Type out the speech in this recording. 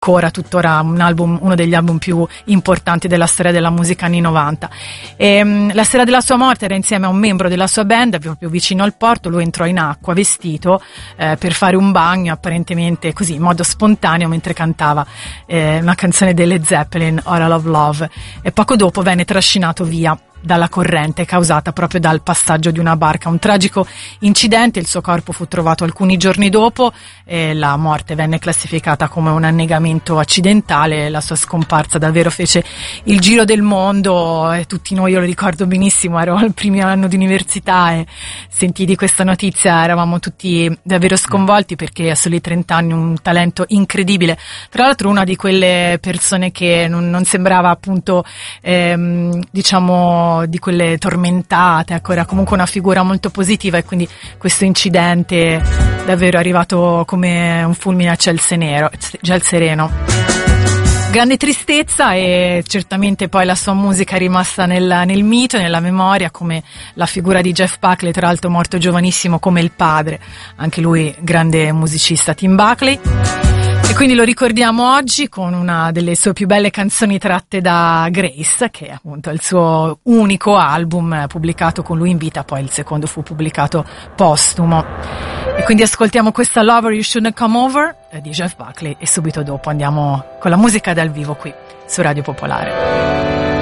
tuttora uno degli album più importanti della storia della musica anni 90. La sera della sua morte era insieme a un membro della sua band proprio vicino al porto. Lui entrò in acqua vestito per fare un bagno, apparentemente così in modo spontaneo, mentre cantava una canzone delle Zeppelin, Oral of Love, e poco dopo venne trascinato via dalla corrente causata proprio dal passaggio di una barca. Un tragico incidente, il suo corpo fu trovato alcuni giorni dopo e la morte venne classificata come un annegamento accidentale. La sua scomparsa davvero fece il giro del mondo e tutti noi, io lo ricordo benissimo, ero al primo anno di università e sentii di questa notizia, eravamo tutti davvero sconvolti perché a soli 30 anni un talento incredibile, tra l'altro una di quelle persone che non sembrava appunto diciamo di quelle tormentate, ecco, era comunque una figura molto positiva, e quindi questo incidente davvero è arrivato come un fulmine a ciel sereno. Grande tristezza, e certamente poi la sua musica è rimasta nel mito e nella memoria, come la figura di Jeff Buckley, tra l'altro morto giovanissimo come il padre, anche lui grande musicista, Tim Buckley. E quindi lo ricordiamo oggi con una delle sue più belle canzoni tratte da Grace, che è appunto il suo unico album pubblicato con lui in vita, poi il secondo fu pubblicato postumo. E quindi ascoltiamo questa Lover You Shouldn't Come Over di Jeff Buckley, e subito dopo andiamo con la musica dal vivo qui su Radio Popolare.